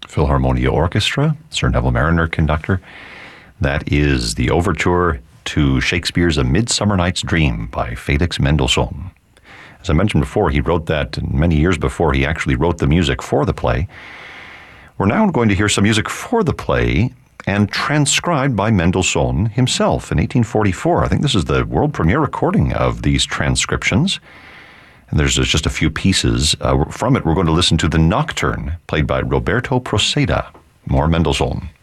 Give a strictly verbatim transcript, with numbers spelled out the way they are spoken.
Philharmonia Orchestra, Sir Neville Mariner conductor. That is the overture to Shakespeare's A Midsummer Night's Dream by Felix Mendelssohn. As I mentioned before, he wrote that many years before he actually wrote the music for the play. We're now going to hear some music for the play and transcribed by Mendelssohn himself in eighteen forty-four. I think this is the world premiere recording of these transcriptions. And there's just a few pieces. Uh, from it, we're going to listen to the Nocturne, played by Roberto Proceda. More Mendelssohn.